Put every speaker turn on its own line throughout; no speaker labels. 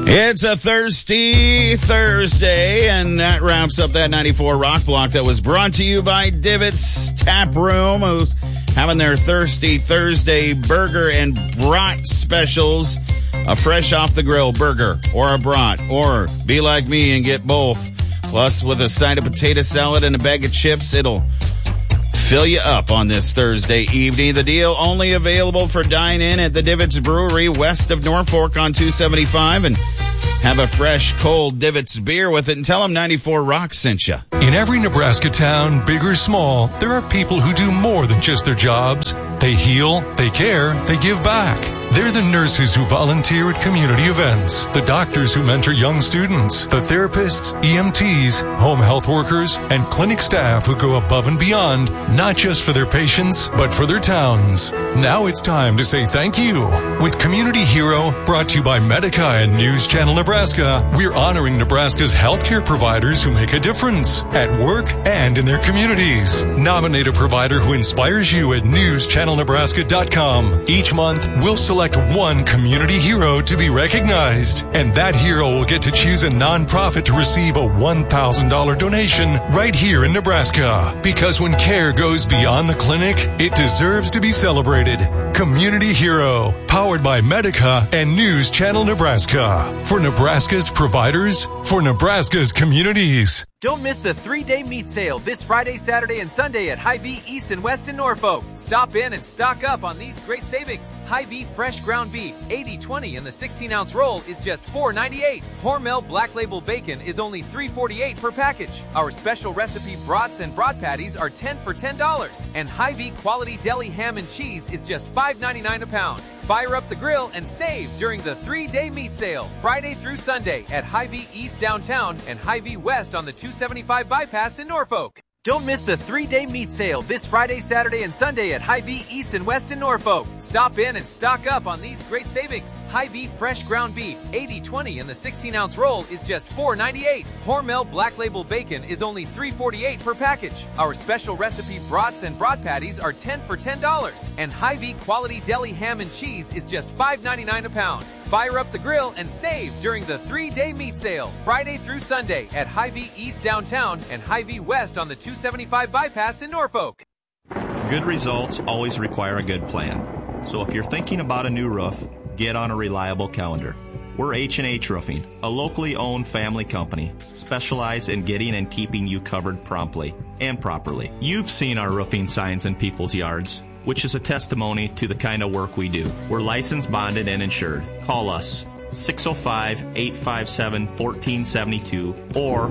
It's a thirsty Thursday, and that wraps up that 94 Rock Block that was brought to you by Divots Tap Room, who's having their Thirsty Thursday burger and brat specials. A fresh off the grill burger or a brat, or be like me and get both. Plus, with a side of potato salad and a bag of chips, it'll fill you up on this Thursday evening. The deal only available for dine-in at the Divots Brewery west of Norfolk on 275, and have a fresh, cold Divots beer with it, and tell them 94 Rock sent you.
In every Nebraska town, big or small, there are people who do more than just their jobs. They heal, they care, they give back. They're the nurses who volunteer at community events, the doctors who mentor young students, the therapists, EMTs, home health workers, and clinic staff who go above and beyond, not just for their patients, but for their towns. Now it's time to say thank you. With Community Hero, brought to you by Medica and News Channel Nebraska, we're honoring Nebraska's healthcare providers who make a difference at work and in their communities. Nominate a provider who inspires you at newschannelnebraska.com. Each month, we'll select one community hero to be recognized, and that hero will get to choose a nonprofit to receive a $1,000 donation right here in Nebraska. Because when care goes beyond the clinic, it deserves to be celebrated. Community Hero, powered by Medica and News Channel Nebraska. For Nebraska's providers, for Nebraska's communities.
Don't miss the 3-day meat sale this Friday, Saturday, and Sunday at Hy-Vee East and West in Norfolk. Stop in and stock up on these great savings. Hy-Vee fresh ground beef, 80/20 in the 16-ounce roll is just $4.98. Hormel Black Label bacon is only $3.48 per package. Our special recipe brats and brat patties are 10 for $10. And Hy-Vee quality deli ham and cheese is just $5.99 a pound. Fire up the grill and save during the 3-day meat sale, Friday through Sunday at Hy-Vee East downtown and Hy-Vee West on the 275 bypass in Norfolk. Don't miss the 3-day meat sale this Friday, Saturday, and Sunday at Hy-Vee East and West in Norfolk. Stop in and stock up on these great savings. Hy-Vee fresh ground beef, 80/20 in the 16-ounce roll is just $4.98. Hormel Black Label bacon is only $3.48 per package. Our special recipe brats and brat patties are 10 for $10. And Hy-Vee quality deli ham and cheese is just $5.99 a pound. Fire up the grill and save during the 3-day meat sale, Friday through Sunday at Hy-Vee East downtown and Hy-Vee West on the 275 bypass in Norfolk.
Good results always require a good plan. So if you're thinking about a new roof, get on a reliable calendar. We're H&H Roofing, a locally owned family company, specialized in getting and keeping you covered promptly and properly. You've seen our roofing signs in people's yards, which is a testimony to the kind of work we do. We're licensed, bonded, and insured. Call us 605-857-1472 or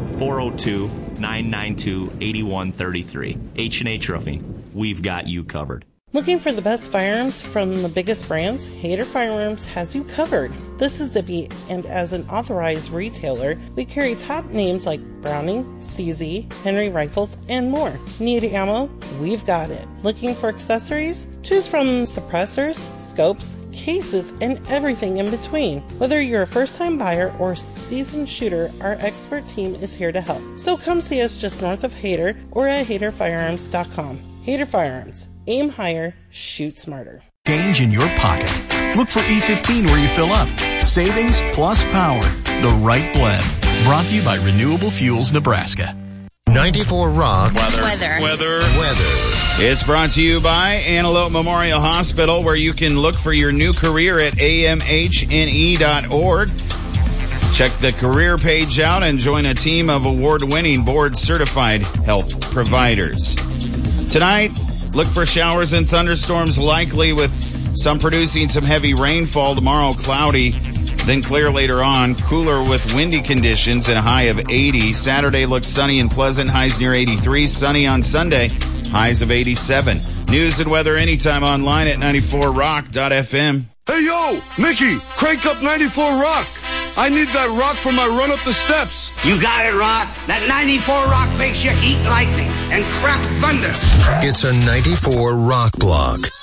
402-992-8133. H&H Roofing. We've got you covered.
Looking for the best firearms from the biggest brands? Hayter Firearms has you covered. This is Zippy, and as an authorized retailer, we carry top names like Browning, CZ, Henry Rifles, and more. Need ammo? We've got it. Looking for accessories? Choose from suppressors, scopes, cases, and everything in between. Whether you're a first-time buyer or seasoned shooter, our expert team is here to help. So come see us just north of Hayter or at HayterFirearms.com. Hayter Firearms. Aim higher, shoot smarter.
Change in your pocket. Look for E15 where you fill up. Savings plus power. The right blend. Brought to you by Renewable Fuels Nebraska.
94 Rock.
Weather. It's brought to you by Antelope Memorial Hospital, where you can look for your new career at amhne.org. Check the career page out and join a team of award-winning board-certified health providers. Tonight, look for showers and thunderstorms likely, with some producing some heavy rainfall. Tomorrow, cloudy, then clear later on. Cooler with windy conditions and a high of 80. Saturday looks sunny and pleasant, highs near 83. Sunny on Sunday, highs of 87. News and weather anytime online at 94rock.fm.
Hey, yo, Mickey, crank up 94 Rock. I need that rock for my run up the steps.
You got it, Rock. That 94 Rock makes you eat lightning and crap thunder.
It's a 94 Rock Block.